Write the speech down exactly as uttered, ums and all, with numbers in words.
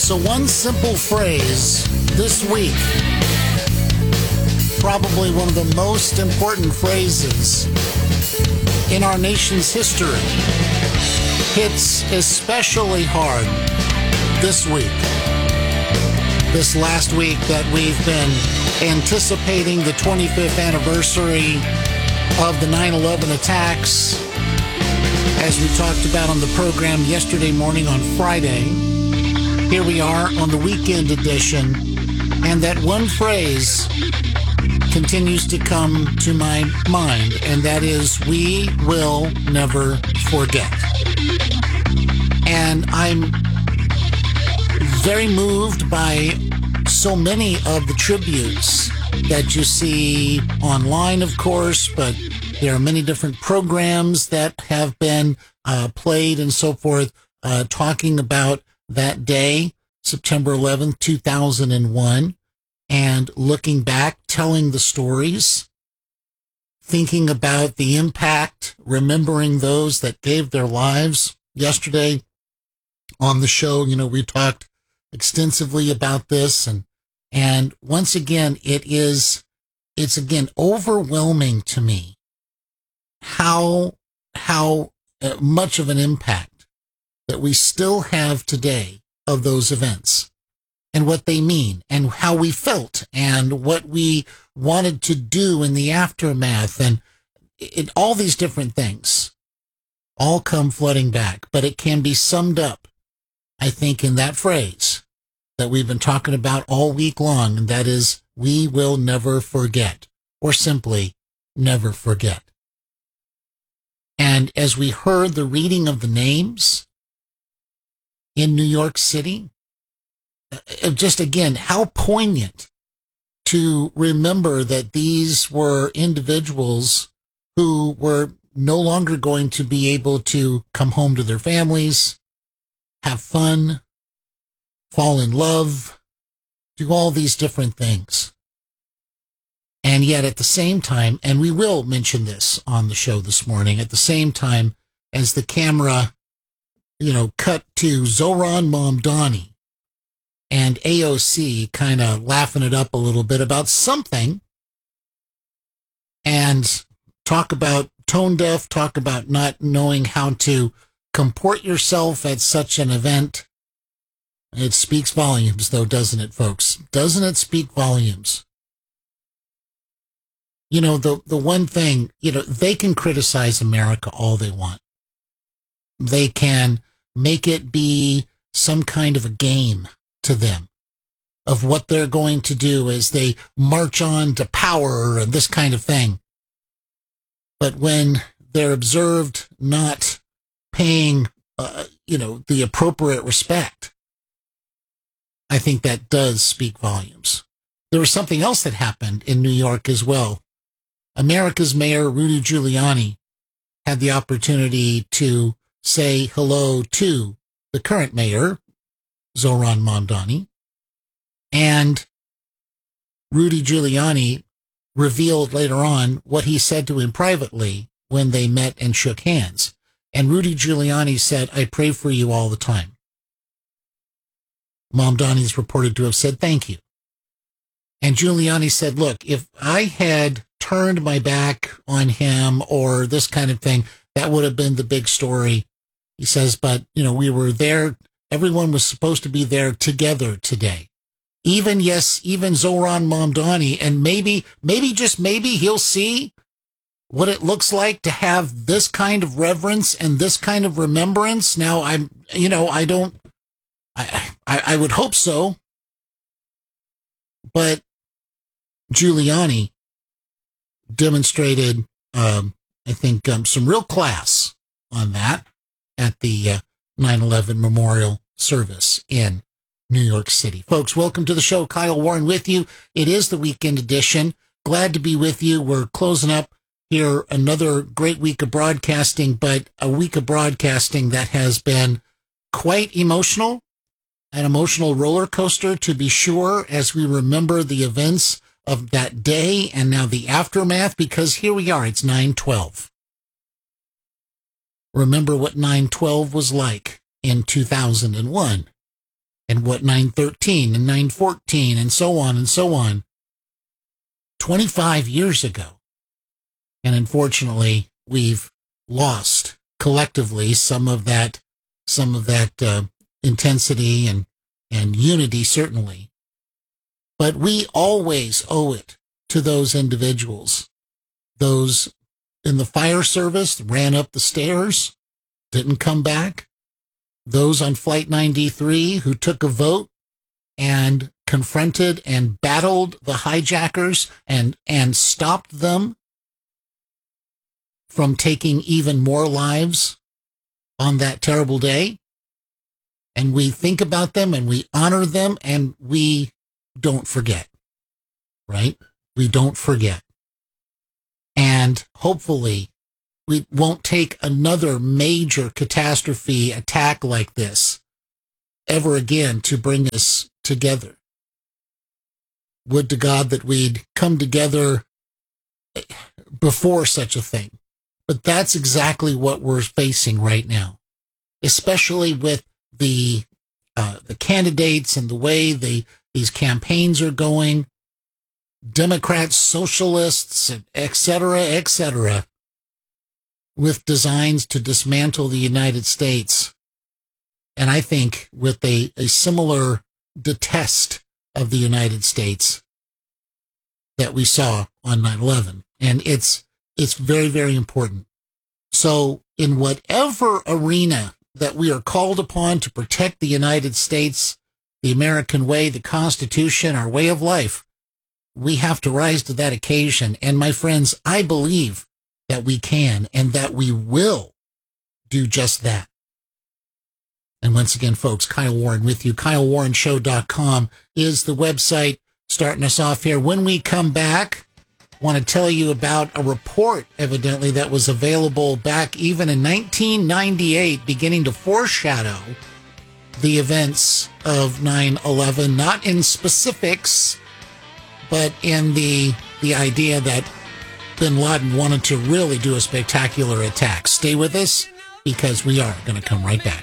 So one simple phrase this week, probably one of the most important phrases in our nation's history, hits especially hard this week. This last week that we've been anticipating the twenty-fifth anniversary of the nine eleven attacks, as we talked about on the program yesterday morning on Friday. Here we are on the weekend edition, and that one phrase continues to come to my mind, and that is, we will never forget. And I'm very moved by so many of the tributes that you see online, of course, but there are many different programs that have been uh, played and so forth, uh, talking about that day, September eleventh, two thousand one, and looking back, telling the stories, thinking about the impact, remembering those that gave their lives. Yesterday on the show, you know, we talked extensively about this, and and once again, it is, it's again overwhelming to me how how uh, much of an impact that we still have today of those events and what they mean and how we felt and what we wanted to do in the aftermath, and it, all these different things all come flooding back. But it can be summed up, I think, in that phrase that we've been talking about all week long, and that is, we will never forget, or simply never forget. And as we heard the reading of the names in New York City, just again, how poignant to remember that these were individuals who were no longer going to be able to come home to their families, have fun, fall in love, do all these different things. And yet at the same time, and we will mention this on the show this morning, at the same time as the camera, you know, cut to Zohran Mamdani and A O C kind of laughing it up a little bit about something, and talk about tone deaf, talk about not knowing how to comport yourself at such an event. It speaks volumes, though, doesn't it, folks? Doesn't it speak volumes? You know, the, the one thing, you know, they can criticize America all they want. They can make it be some kind of a game to them of what they're going to do as they march on to power and this kind of thing. But when they're observed not paying, uh, you know, the appropriate respect, I think that does speak volumes. There was something else that happened in New York as well. America's Mayor Rudy Giuliani had the opportunity to say hello to the current mayor, Zohran Mamdani, and Rudy Giuliani revealed later on what he said to him privately when they met and shook hands. And Rudy Giuliani said, "I pray for you all the time." Mamdani is reported to have said, "Thank you." And Giuliani said, "Look, if I had turned my back on him or this kind of thing, that would have been the big story." He says, "But, you know, we were there. Everyone was supposed to be there together today. Even, yes, even Zohran Mamdani, and maybe, maybe, just maybe he'll see what it looks like to have this kind of reverence and this kind of remembrance." Now, I'm, you know, I don't, I, I, I would hope so. But Giuliani demonstrated, um, I think, um, some real class on that at the uh, nine eleven memorial service in New York City. Folks, welcome to the show. Kyle Warren with you. It is the weekend edition. Glad to be with you. We're closing up here another great week of broadcasting, but a week of broadcasting that has been quite emotional, an emotional roller coaster to be sure, as we remember the events of that day and now the aftermath, because here we are, it's nine twelve. Remember what nine twelve was like in two thousand one. and what nine thirteen and nine fourteen and so on and so on twenty-five years ago. And unfortunately, we've lost collectively some of that, some of that uh, intensity and, and unity, certainly. But we always owe it to those individuals, those in the fire service ran up the stairs, didn't come back, those on Flight ninety-three who took a vote and confronted and battled the hijackers and, and stopped them from taking even more lives on that terrible day. And we think about them and we honor them and we don't forget, right? We don't forget. And hopefully we won't take another major catastrophe attack like this ever again to bring us together. Would to God that we'd come together before such a thing. But that's exactly what we're facing right now, especially with the uh, the candidates and the way the these campaigns are going, Democrats, socialists, et cetera, et cetera, with designs to dismantle the United States. And I think with a, a similar detest of the United States that we saw on nine eleven. And it's it's very, very important. So in whatever arena that we are called upon to protect the United States, the American way, the Constitution, our way of life, we have to rise to that occasion. And my friends, I believe that we can and that we will do just that. And once again, folks, Kyle Warren with you. Kyle Warren Show dot com is the website starting us off here. When we come back, I want to tell you about a report, evidently, that was available back even in nineteen ninety-eight, beginning to foreshadow the events of nine eleven, not in specifics, but in the the idea that bin Laden wanted to really do a spectacular attack. Stay with us, because we are going to come right back.